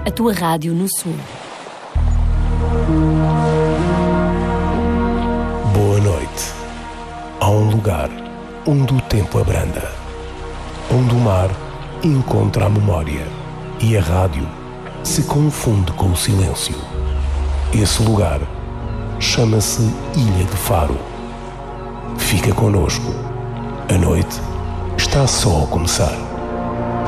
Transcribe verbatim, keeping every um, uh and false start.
a tua rádio no Sul. Boa noite. Há um lugar onde o tempo abranda, onde o mar encontra a memória e a rádio se confunde com o silêncio. Esse lugar chama-se Ilha de Faro. Fica connosco. A noite está só a começar.